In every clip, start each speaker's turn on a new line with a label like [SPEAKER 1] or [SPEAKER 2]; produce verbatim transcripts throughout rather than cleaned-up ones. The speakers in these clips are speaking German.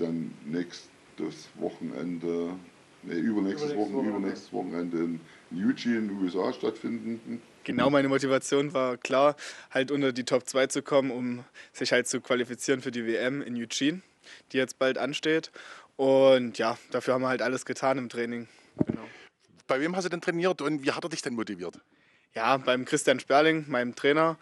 [SPEAKER 1] dann nächstes Wochenende, nee, übernächstes, Wochen, Wochenende. übernächstes Wochenende in Eugene in den U S A stattfinden.
[SPEAKER 2] Genau, meine Motivation war klar, halt unter die Top zwei zu kommen, um sich halt zu qualifizieren für die W M in Eugene, die jetzt bald ansteht. Und ja, dafür haben wir halt alles getan im Training. Genau.
[SPEAKER 3] Bei wem hast du denn trainiert und wie hat er dich denn motiviert?
[SPEAKER 2] Ja, beim Christian Sperling, meinem Trainer.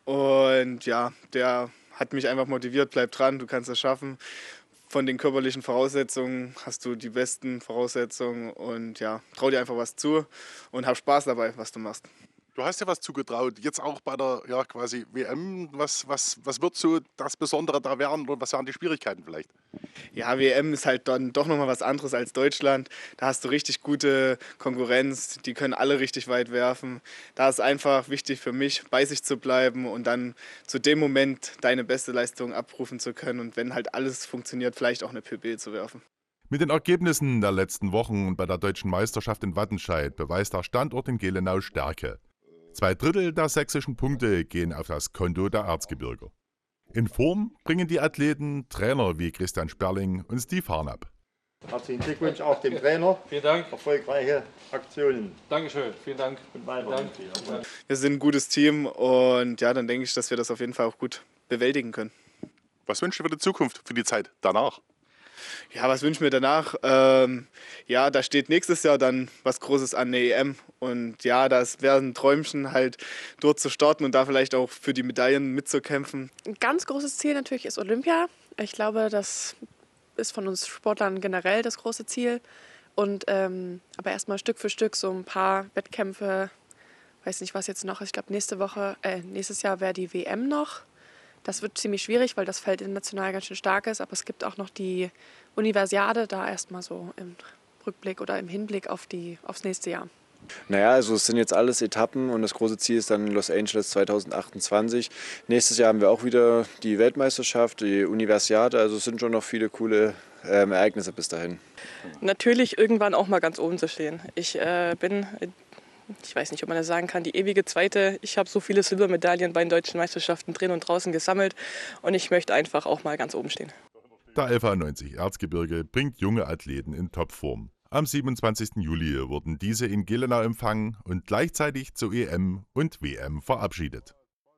[SPEAKER 2] Und ja, der hat mich einfach motiviert, bleib dran, du kannst es schaffen. Von den körperlichen Voraussetzungen hast du die besten Voraussetzungen und ja, trau dir einfach was zu und hab Spaß dabei, was du machst.
[SPEAKER 3] Du hast dir was zugetraut, jetzt auch bei der ja, quasi W M. Was, was, was wird so das Besondere da werden oder was waren die Schwierigkeiten vielleicht?
[SPEAKER 2] Ja, W M ist halt dann doch nochmal was anderes als Deutschland. Da hast du richtig gute Konkurrenz, die können alle richtig weit werfen. Da ist einfach wichtig für mich, bei sich zu bleiben und dann zu dem Moment deine beste Leistung abrufen zu können und wenn halt alles funktioniert, vielleicht auch eine P B zu werfen.
[SPEAKER 4] Mit den Ergebnissen der letzten Wochen und bei der Deutschen Meisterschaft in Wattenscheid beweist der Standort in Gelenau Stärke. Zwei Drittel der sächsischen Punkte gehen auf das Konto der Erzgebirger. In Form bringen die Athleten Trainer wie Christian Sperling und Steve Harnap.
[SPEAKER 5] Herzlichen Glückwunsch auch dem Trainer.
[SPEAKER 6] Vielen Dank.
[SPEAKER 5] Erfolgreiche Aktionen.
[SPEAKER 6] Dankeschön. Vielen Dank.
[SPEAKER 5] Und weiter.
[SPEAKER 6] Vielen Dank.
[SPEAKER 2] Wir sind ein gutes Team und ja, dann denke ich, dass wir das auf jeden Fall auch gut bewältigen können.
[SPEAKER 3] Was wünschst du für die Zukunft, für die Zeit danach?
[SPEAKER 2] Ja, was wünschen wir danach? Ähm, ja, da steht nächstes Jahr dann was Großes an, eine E M. Und ja, das wäre ein Träumchen, halt dort zu starten und da vielleicht auch für die Medaillen mitzukämpfen.
[SPEAKER 7] Ein ganz großes Ziel natürlich ist Olympia. Ich glaube, das ist von uns Sportlern generell das große Ziel. Und ähm, aber erstmal Stück für Stück so ein paar Wettkämpfe. Weiß nicht, was jetzt noch ist. Ich glaube, nächste Woche, äh, nächstes Jahr wäre die W M noch. Das wird ziemlich schwierig, weil das Feld international ganz schön stark ist. Aber es gibt auch noch die Universiade, da erstmal so im Rückblick oder im Hinblick auf die, aufs nächste Jahr.
[SPEAKER 8] Naja, also es sind jetzt alles Etappen und das große Ziel ist dann Los Angeles zweitausendachtundzwanzig. Nächstes Jahr haben wir auch wieder die Weltmeisterschaft, die Universiade. Also es sind schon noch viele coole ähm, Ereignisse bis dahin.
[SPEAKER 9] Natürlich irgendwann auch mal ganz oben zu stehen. Ich äh, bin... Ich weiß nicht, ob man das sagen kann, die ewige Zweite. Ich habe so viele Silbermedaillen bei den deutschen Meisterschaften drin und draußen gesammelt und ich möchte einfach auch mal ganz oben stehen.
[SPEAKER 4] Der L V neunzig Erzgebirge bringt junge Athleten in Topform. Am siebenundzwanzigsten Juli wurden diese in Gelenau empfangen und gleichzeitig zur E M und W M verabschiedet.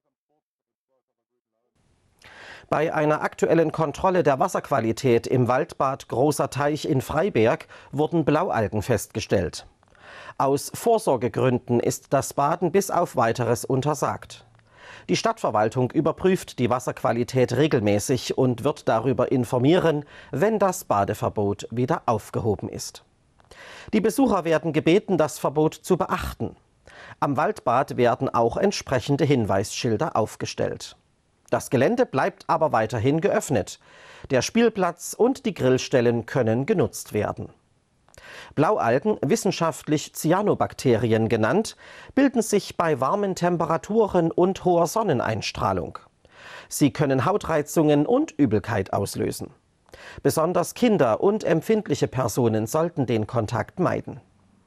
[SPEAKER 10] Bei einer aktuellen Kontrolle der Wasserqualität im Waldbad Großer Teich in Freiberg wurden Blaualgen festgestellt. Aus Vorsorgegründen ist das Baden bis auf Weiteres untersagt. Die Stadtverwaltung überprüft die Wasserqualität regelmäßig und wird darüber informieren, wenn das Badeverbot wieder aufgehoben ist. Die Besucher werden gebeten, das Verbot zu beachten. Am Waldbad werden auch entsprechende Hinweisschilder aufgestellt. Das Gelände bleibt aber weiterhin geöffnet. Der Spielplatz und die Grillstellen können genutzt werden. Blaualgen, wissenschaftlich Cyanobakterien genannt, bilden sich bei warmen Temperaturen und hoher Sonneneinstrahlung. Sie können Hautreizungen und Übelkeit auslösen. Besonders Kinder und empfindliche Personen sollten den Kontakt meiden.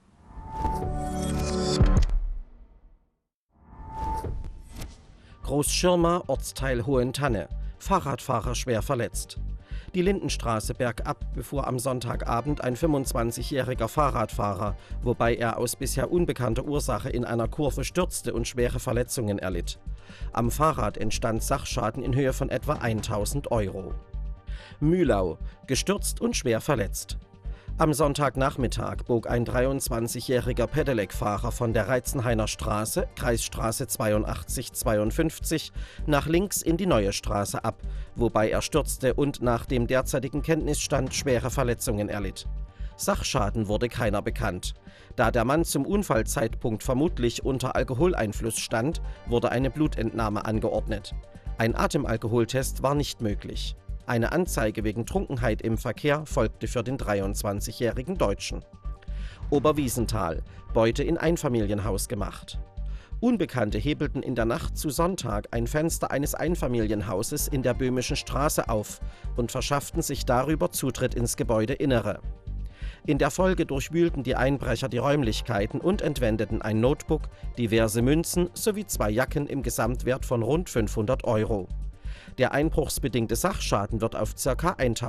[SPEAKER 10] Großschirmer, Ortsteil Hohentanne. Fahrradfahrer schwer verletzt. Die Lindenstraße bergab befuhr am Sonntagabend ein fünfundzwanzigjähriger Fahrradfahrer, wobei er aus bisher unbekannter Ursache in einer Kurve stürzte und schwere Verletzungen erlitt. Am Fahrrad entstand Sachschaden in Höhe von etwa tausend Euro. Mühlau, gestürzt und schwer verletzt. Am Sonntagnachmittag bog ein dreiundzwanzigjähriger Pedelec-Fahrer von der Reitzenhainer Straße, Kreisstraße zweiundachtzig zweiundfünfzig, nach links in die Neue Straße ab, wobei er stürzte und nach dem derzeitigen Kenntnisstand schwere Verletzungen erlitt. Sachschaden wurde keiner bekannt. Da der Mann zum Unfallzeitpunkt vermutlich unter Alkoholeinfluss stand, wurde eine Blutentnahme angeordnet. Ein Atemalkoholtest war nicht möglich. Eine Anzeige wegen Trunkenheit im Verkehr folgte für den dreiundzwanzigjährigen Deutschen. Oberwiesenthal, Beute in Einfamilienhaus gemacht. Unbekannte hebelten in der Nacht zu Sonntag ein Fenster eines Einfamilienhauses in der Böhmischen Straße auf und verschafften sich darüber Zutritt ins Gebäudeinnere. In der Folge durchwühlten die Einbrecher die Räumlichkeiten und entwendeten ein Notebook, diverse Münzen sowie zwei Jacken im Gesamtwert von rund fünfhundert Euro. Der einbruchsbedingte Sachschaden wird auf ca.